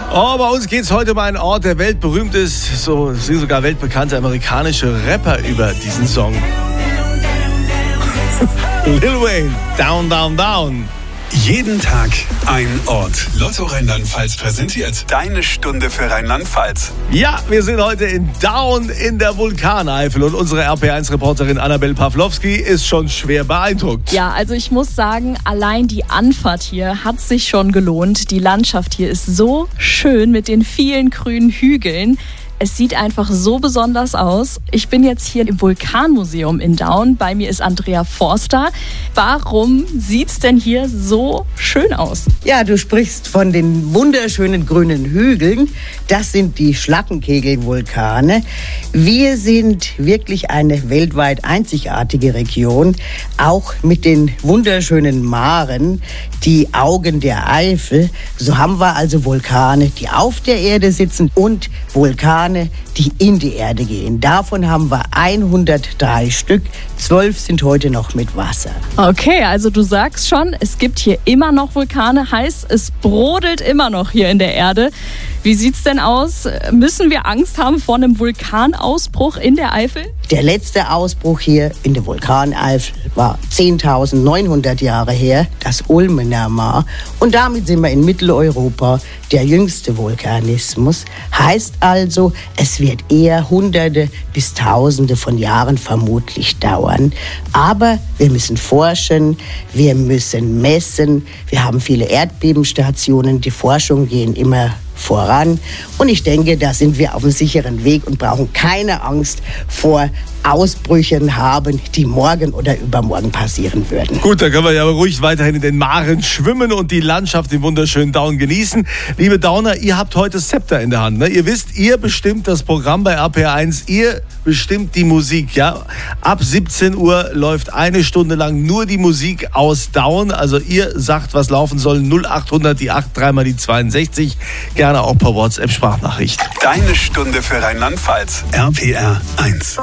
Oh, bei uns geht es heute um einen Ort, der weltberühmt ist. So sind sogar weltbekannte amerikanische Rapper über diesen Song. Lil Wayne, Down, Down, Down. Jeden Tag ein Ort. Lotto Rheinland-Pfalz präsentiert deine Stunde für Rheinland-Pfalz. Ja, wir sind heute in Down in der Vulkaneifel und unsere RP1-Reporterin Annabel Pawlowski ist schon schwer beeindruckt. Ja, also ich muss sagen, allein die Anfahrt hier hat sich schon gelohnt. Die Landschaft hier ist so schön mit den vielen grünen Hügeln. Es sieht einfach so besonders aus. Ich bin jetzt hier im Vulkanmuseum in Down. Bei mir ist Andrea Forster. Warum sieht's denn hier so schön aus? Ja, du sprichst von den wunderschönen grünen Hügeln. Das sind die Schlackenkegelvulkane. Wir sind wirklich eine weltweit einzigartige Region, auch mit den wunderschönen Maren, die Augen der Eifel. So haben wir also Vulkane, die auf der Erde sitzen und Vulkane, die in die Erde gehen. Davon haben wir 103 Stück. 12 sind heute noch mit Wasser. Okay, also du sagst schon, es gibt hier immer noch Vulkane, heißt, es brodelt immer noch hier in der Erde. Wie sieht's denn aus? Müssen wir Angst haben vor einem Vulkanausbruch in der Eifel? Der letzte Ausbruch hier in der Vulkaneifel war 10.900 Jahre her, das Ulmener Maar. Und damit sind wir in Mitteleuropa der jüngste Vulkanismus. Heißt also, es wird eher Hunderte bis Tausende von Jahren vermutlich dauern. Aber wir müssen forschen, wir müssen messen. Wir haben viele Erdbebenstationen, die Forschung gehen immer voran. Und ich denke, da sind wir auf einem sicheren Weg und brauchen keine Angst vor Ausbrüchen haben, die morgen oder übermorgen passieren würden. Gut, da können wir ja ruhig weiterhin in den Maren schwimmen und die Landschaft im wunderschönen Down genießen. Liebe Downer, ihr habt heute das Zepter in der Hand. Ne? Ihr wisst, ihr bestimmt das Programm bei RPR1, ihr bestimmt die Musik. Ja? Ab 17 Uhr läuft eine Stunde lang nur die Musik aus Down. Also ihr sagt, was laufen soll. 0800 die 8, 3 mal die 62. Gerne auch per WhatsApp-Sprachnachricht. Deine Stunde für Rheinland-Pfalz. RPR1.